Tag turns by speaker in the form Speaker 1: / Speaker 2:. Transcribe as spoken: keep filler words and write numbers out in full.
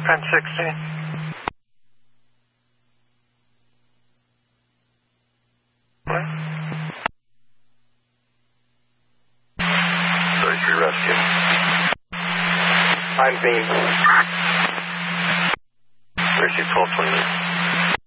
Speaker 1: ten sixteen.
Speaker 2: thirty-three rescue. I'm Bean. thirty-two twelve twenty.